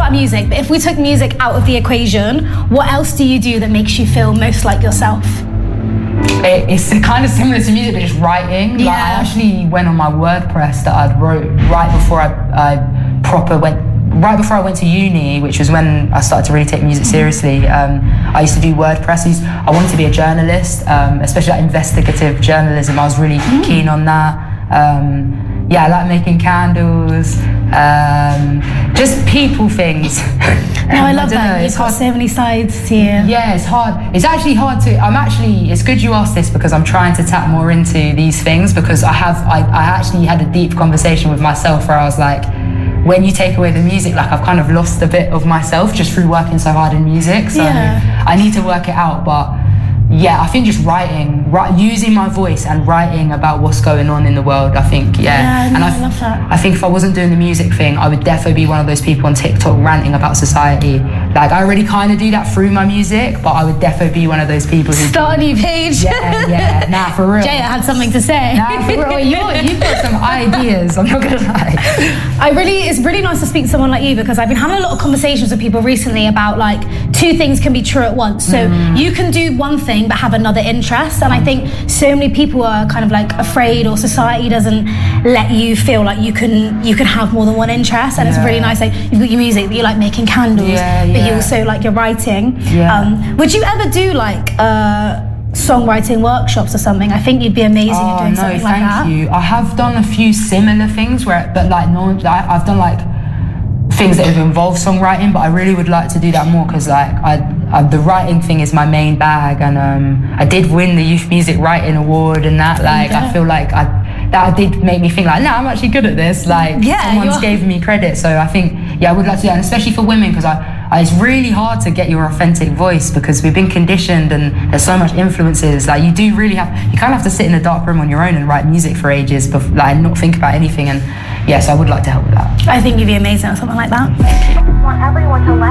about music, but if we took music out of the equation, what else do you do that makes you feel most like yourself? It's kind of similar to music, but just writing. Yeah. Like, I actually went on my WordPress that I'd wrote right before right before I went to uni, which was when I started to really take music seriously. I used to do WordPresses. I wanted to be a journalist, especially like investigative journalism. I was really keen on that. Yeah, I like making candles, just people things. No, I love that. You've got so many sides to you. Yeah, it's hard. It's actually hard to. It's good you asked this because I'm trying to tap more into these things because I actually had a deep conversation with myself where I was like, when you take away the music, like I've kind of lost a bit of myself just through working so hard in music. So I need to work it out, but. Yeah, I think just using my voice and writing about what's going on in the world, I think, I love that. I think if I wasn't doing the music thing, I would definitely be one of those people on TikTok ranting about society. Like, I already kind of do that through my music, but I would definitely be one of those people who... Start a new page. Yeah, nah, for real. Jaya had something to say. Nah, for real, you've got some ideas, I'm not gonna lie. It's really nice to speak to someone like you because I've been having a lot of conversations with people recently about like two things can be true at once. So you can do one thing but have another interest, and I think so many people are kind of like afraid, or society doesn't let you feel like you can have more than one interest. And it's really nice, like you've got your music, but you like making candles, but you also like your writing. Would you ever do like songwriting workshops or something? I think you'd be amazing at doing something like that. Thank you. I have done a few similar things I've done like things that have involved songwriting, but I really would like to do that more because like the writing thing is my main bag, and I did win the Youth Music Writing Award and that. Like I feel like that did make me think like, nah, I'm actually good at this. Like someone's gave me credit, so I think I would like to do that, and especially for women because it's really hard to get your authentic voice because we've been conditioned and there's so much influences. Like you kind of have to sit in a dark room on your own and write music for ages, but like not think about anything. And yes, I would like to help with that. I think you'd be amazing at something like that. I want everyone to